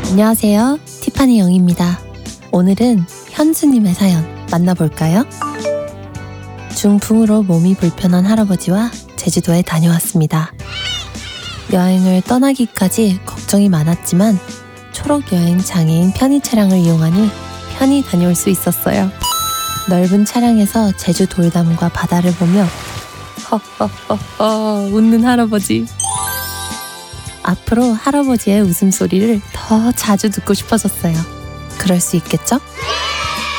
안녕하세요. 티파니 영입니다. 오늘은 현수님의 사연 만나볼까요? 중풍으로 몸이 불편한 할아버지와 제주도에 다녀왔습니다. 여행을 떠나기까지 걱정이 많았지만 초록여행 장애인 편의 차량을 이용하니 편히 다녀올 수 있었어요. 넓은 차량에서 제주 돌담과 바다를 보며 허허허허 웃는 할아버지. 앞으로 할아버지의 웃음소리를 더 자주 듣고 싶어졌어요. 그럴 수 있겠죠?